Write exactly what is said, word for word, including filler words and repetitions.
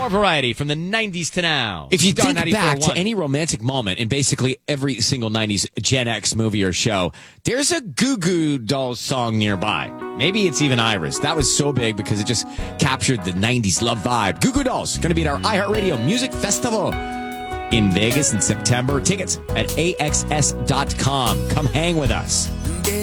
More variety from the nineties to now. If you Star think back ninety-four point one. to any romantic moment in basically every single nineties Gen X movie or show, there's a Goo Goo Dolls song nearby. Maybe it's even Iris. That was so big because it just captured the nineties love vibe. Goo Goo Dolls going to be at our iHeartRadio Music Festival in Vegas in September. Tickets at A X S dot com. Come hang with us.